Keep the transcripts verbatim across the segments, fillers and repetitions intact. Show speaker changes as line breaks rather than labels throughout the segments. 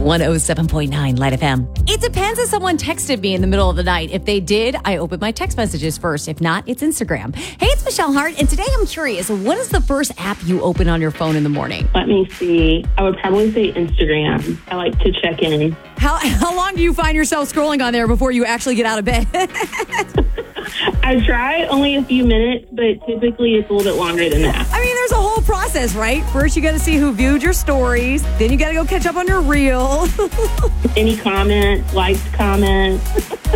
one oh seven point nine Light F M. It depends if someone texted me in the middle of the night. If they did, I open my text messages first. If not, it's Instagram. Hey, it's Michelle Hart, and today I'm curious, what is the first app you open on your phone in the morning?
Let me see. I would probably say Instagram. I like to check in.
How how long do you find yourself scrolling on there before you actually get out of bed?
I try only a few minutes, but typically it's a little bit longer than that.
I mean, there's a whole process, right? First, you got to see who viewed your stories. Then you got to go catch up on your reel.
Any comments, liked comments.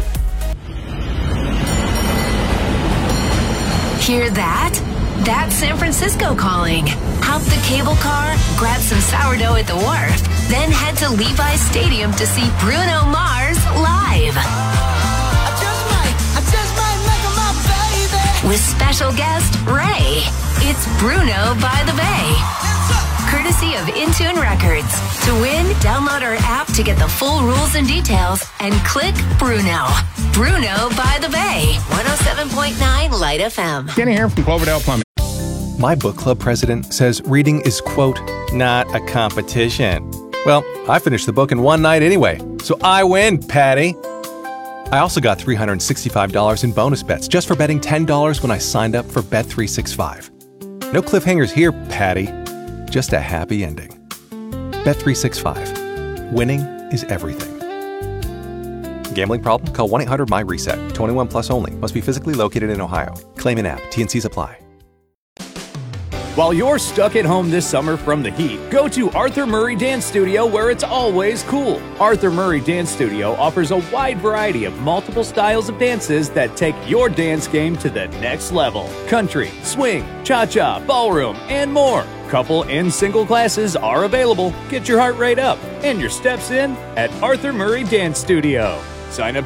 Hear that? That's San Francisco calling. Hop the cable car, grab some sourdough at the wharf, then head to Levi's Stadium to see Bruno Mars live.
I just might, I just might make him my baby.
With special guest Ray. It's Bruno by the Bay. Courtesy of Intune Records. To win, download our app to get the full rules and details and click Bruno. Bruno by the Bay. one oh seven point nine Light F M.
Kenny here from Cloverdale Plumbing.
My book club president says reading is, quote, not a competition. Well, I finished the book in one night anyway, so I win, Patty. I also got three hundred sixty-five dollars in bonus bets just for betting ten dollars when I signed up for Bet three sixty-five. No cliffhangers here, Patty. Just a happy ending. Bet three sixty-five. Winning is everything. Gambling problem? Call one eight hundred my reset. twenty-one plus only. Must be physically located in Ohio. Claim in app. T N Cs apply.
While you're stuck at home this summer from the heat, go to Arthur Murray Dance Studio where it's always cool. Arthur Murray Dance Studio offers a wide variety of multiple styles of dances that take your dance game to the next level. Country, swing, cha-cha, ballroom, and more. Couple and single classes are available. Get your heart rate up and your steps in at Arthur Murray Dance Studio. Sign up